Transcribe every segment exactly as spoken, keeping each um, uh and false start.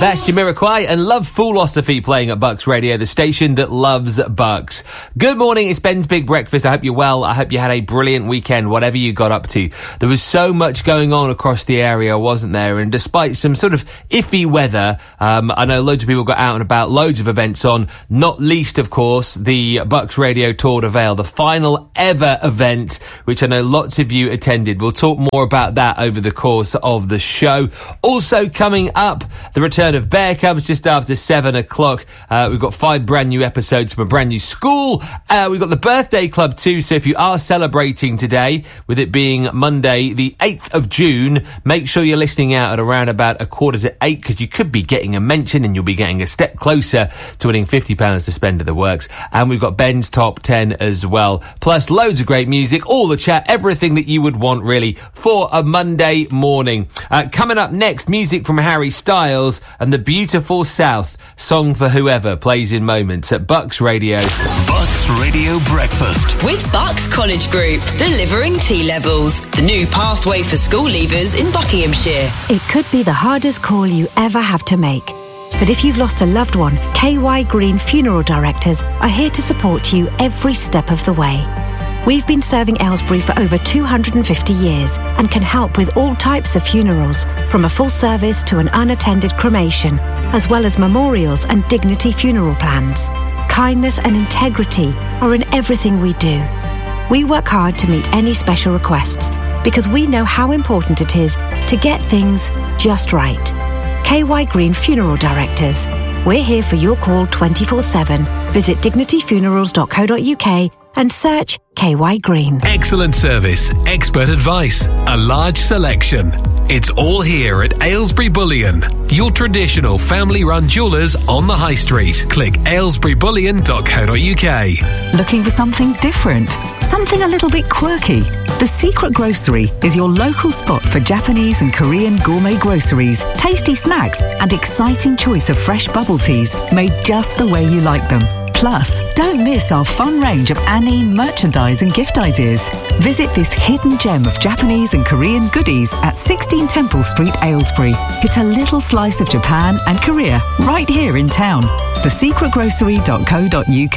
That's Jamiroquai and Love Philosophy playing at Bucks Radio, the station that loves Bucks. Good morning, it's Ben's Big Breakfast. I hope you're well. I hope you had a brilliant weekend, whatever you got up to. There was so much going on across the area, wasn't there? And despite some sort of iffy weather, um, I know loads of people got out and about, loads of events on, not least, of course, the Bucks Radio Tour de Vale, the final ever event, which I know lots of you attended. We'll talk more about that over the course of the show. Also coming up, the return of Bear Cubs just after seven o'clock. Uh, we've got five brand new episodes from a brand new school. Uh, we've got the birthday club too, so if you are celebrating today, with it being Monday, the eighth of June, make sure you're listening out at around about a quarter to eight, because you could be getting a mention and you'll be getting a step closer to winning fifty pounds to spend at the works. And we've got Ben's Top ten as well. Plus loads of great music, all the chat, everything that you would want really for a Monday morning. Uh, coming up next, music from Harry Styles and the Beautiful South, Song for Whoever, plays in moments at Bucks Radio. Bucks Radio Breakfast with Bucks College Group, delivering T-levels, the new pathway for school leavers in Buckinghamshire. It could be the hardest call you ever have to make. But if you've lost a loved one, K Y Green Funeral Directors are here to support you every step of the way. We've been serving Aylesbury for over two hundred fifty years and can help with all types of funerals, from a full service to an unattended cremation, as well as memorials and dignity funeral plans. Kindness and integrity are in everything we do. We work hard to meet any special requests because we know how important it is to get things just right. K Y Green Funeral Directors. We're here for your call twenty-four seven. Visit dignity funerals dot co dot uk and search K Y Green. Excellent service, expert advice, a large selection. It's all here at Aylesbury Bullion, your traditional family-run jewellers on the high street. Click aylesbury bullion dot co dot uk. Looking for something different? Something a little bit quirky? The Secret Grocery is your local spot for Japanese and Korean gourmet groceries, tasty snacks, and exciting choice of fresh bubble teas made just the way you like them. Plus, don't miss our fun range of anime merchandise and gift ideas. Visit this hidden gem of Japanese and Korean goodies at sixteen Temple Street, Aylesbury. It's a little slice of Japan and Korea right here in town. the secret grocery dot co dot uk.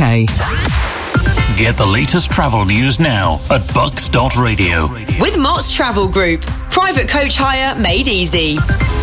Get the latest travel news now at bucks dot radio. With Mott's Travel Group, private coach hire made easy.